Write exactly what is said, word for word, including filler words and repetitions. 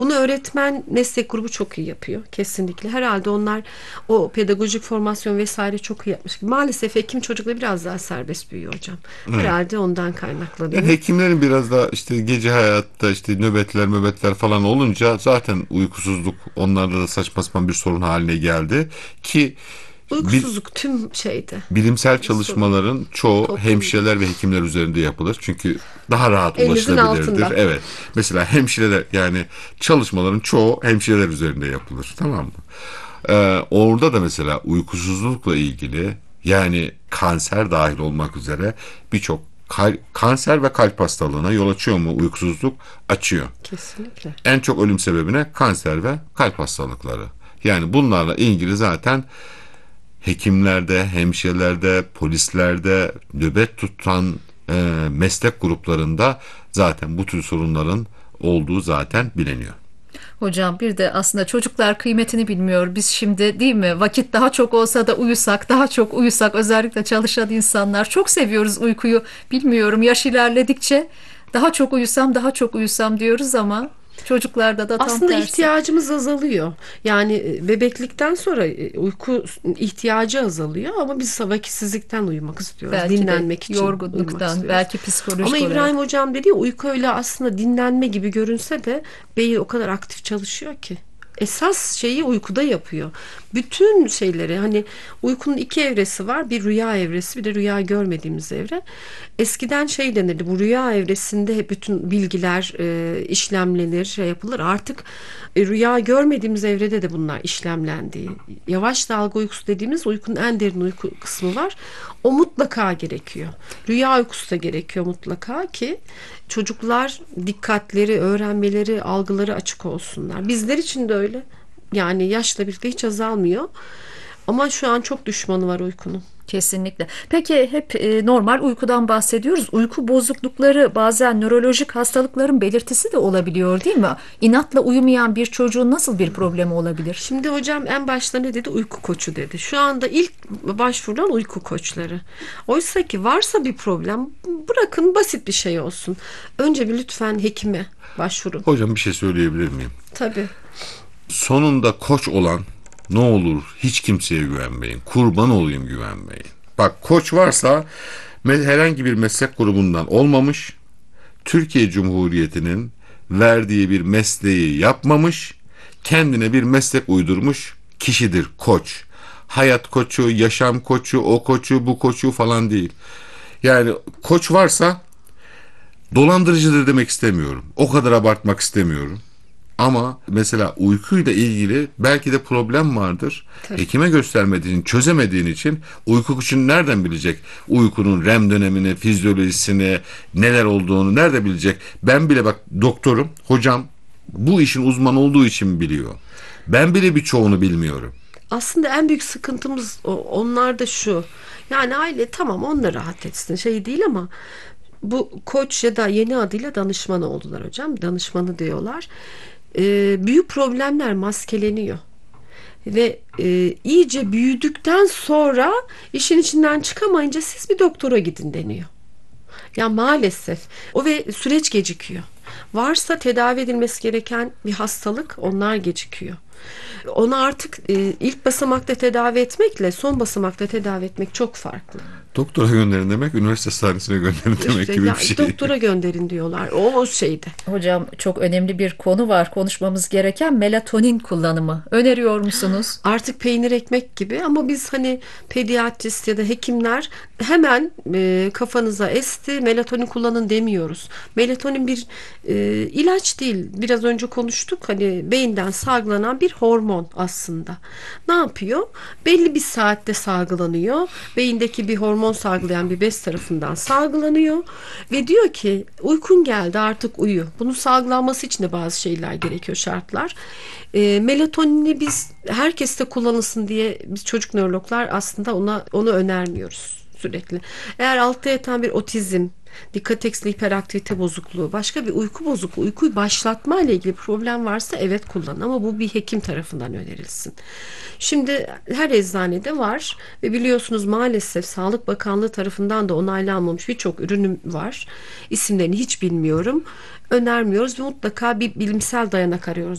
Bunu öğretmen meslek grubu çok iyi yapıyor kesinlikle. Herhalde onlar o pedagojik formasyon vesaire çok iyi yapmış. Maalesef hekim çocukla biraz daha serbest büyüyor hocam. Evet. Herhalde ondan Ya kaynaklanıyor. hekimlerin biraz da işte gece hayatta işte nöbetler möbetler falan olunca zaten uykusuzluk onlarda da saçma sapan bir sorun haline geldi ki bir Uykusuzluk tüm şeyde bilimsel sorun çalışmaların çoğu toplumda. hemşireler ve hekimler üzerinde yapılır. Çünkü daha rahat Elinizin ulaşılabilirdir. altında. Evet. Mesela hemşireler, yani çalışmaların çoğu hemşireler üzerinde yapılır. Tamam mı? Ee, orada da mesela uykusuzlukla ilgili, yani kanser dahil olmak üzere birçok kal- kanser ve kalp hastalığına yol açıyor mu uykusuzluk? Açıyor. Kesinlikle. En çok ölüm sebebine kanser ve kalp hastalıkları. Yani bunlarla ilgili zaten hekimlerde, hemşirelerde, polislerde, nöbet tutan e, meslek gruplarında zaten bu tür sorunların olduğu zaten biliniyor. Hocam bir de aslında çocuklar kıymetini bilmiyor. Biz şimdi değil mi vakit daha çok olsa da uyusak, daha çok uyusak, özellikle çalışan insanlar çok seviyoruz uykuyu. Bilmiyorum, yaş ilerledikçe daha çok uyusam, daha çok uyusam diyoruz ama çocuklarda da tam Aslında tersi. ihtiyacımız azalıyor. Yani e, bebeklikten sonra e, uyku ihtiyacı azalıyor ama biz vakitsizlikten uyumak istiyoruz. Belki de Dinlenmek için uyumak yorgunluktan, istiyoruz. belki Ama psikolojik İbrahim olarak. Hocam dedi ya, uyku öyle aslında dinlenme gibi görünse de beyin o kadar aktif çalışıyor ki. Esas şeyi uykuda yapıyor. Bütün şeyleri, hani uykunun iki evresi var. Bir rüya evresi, bir de rüya görmediğimiz evre. Eskiden şey denirdi, bu rüya evresinde hep bütün bilgiler e, işlemlenir, şey yapılır. Artık e, rüya görmediğimiz evrede de bunlar işlemlendiği. Yavaş dalga uykusu dediğimiz uykunun en derin uyku kısmı var. O mutlaka gerekiyor. Rüya uykusu da gerekiyor mutlaka ki çocuklar dikkatleri, öğrenmeleri, algıları açık olsunlar. Bizler için de öyle. Yani yaşla birlikte hiç azalmıyor. Ama şu an çok düşmanı var uykunun. Kesinlikle. Peki hep e, normal uykudan bahsediyoruz. Uyku bozuklukları bazen nörolojik hastalıkların belirtisi de olabiliyor, değil mi? İnatla uyumayan bir çocuğun nasıl bir problemi olabilir? Şimdi hocam en başta ne dedi? Uyku koçu dedi. Şu anda ilk başvurulan uyku koçları. Oysa ki varsa bir problem, bırakın basit bir şey olsun. Önce bir lütfen hekime başvurun. Hocam bir şey söyleyebilir miyim? Tabii. Sonunda koç olan, ne olur hiç kimseye güvenmeyin. Kurban olayım, güvenmeyin. Bak, koç varsa me- herhangi bir meslek grubundan olmamış, Türkiye Cumhuriyeti'nin verdiği bir mesleği yapmamış, kendine bir meslek uydurmuş kişidir koç. Hayat koçu, yaşam koçu, o koçu, bu koçu falan değil. Yani koç varsa dolandırıcıdır demek istemiyorum. O kadar abartmak istemiyorum. Ama mesela uykuyla ilgili belki de problem vardır. Tabii. Hekime göstermediğin, çözemediğin için uyku için nereden bilecek? Uykunun R E M dönemini, fizyolojisini, neler olduğunu nerede bilecek? Ben bile, bak, doktorum, hocam bu işin uzmanı olduğu için biliyor. Ben bile birçoğunu bilmiyorum. Aslında en büyük sıkıntımız o, onlar da şu. Yani aile tamam, onlar rahat etsin şey değil ama bu koç ya da yeni adıyla danışman oldular hocam. Danışmanı diyorlar. Ee, büyük problemler maskeleniyor. Ve e, iyice büyüdükten sonra işin içinden çıkamayınca siz bir doktora gidin deniyor. Ya maalesef o ve süreç gecikiyor. Varsa tedavi edilmesi gereken bir hastalık, onlar gecikiyor. Onu artık e, ilk basamakta tedavi etmekle son basamakta tedavi etmek çok farklı. Doktora gönderin demek, üniversite hastanesine gönderin demek İşte gibi ya bir şey. doktora gönderin diyorlar. O, o şeyde. Hocam çok önemli bir konu var konuşmamız gereken, melatonin kullanımı. Öneriyor musunuz? Artık peynir ekmek gibi ama biz hani pediatrist ya da hekimler hemen e, kafanıza esti melatonin kullanın demiyoruz. Melatonin bir e, ilaç değil. Biraz önce konuştuk, hani beyinden salgılanan bir hormon aslında. Ne yapıyor? Belli bir saatte salgılanıyor. Beyindeki bir hormon salgılayan bir bez tarafından salgılanıyor ve diyor ki uykun geldi, artık uyu. Bunun salgılanması için de bazı şeyler gerekiyor, şartlar. E, melatonini biz herkeste kullanılsın diye biz çocuk nörologlar aslında ona onu önermiyoruz sürekli. Eğer altta yatan bir otizm, dikkat eksikliği, hiperaktivite bozukluğu, başka bir uyku bozukluğu, uykuyu başlatma ile ilgili problem varsa evet kullanın ama bu bir hekim tarafından önerilsin. Şimdi her eczanede var ve biliyorsunuz maalesef Sağlık Bakanlığı tarafından da onaylanmamış birçok ürünüm var. İsimlerini hiç bilmiyorum. Önermiyoruz ve mutlaka bir bilimsel dayanak arıyoruz.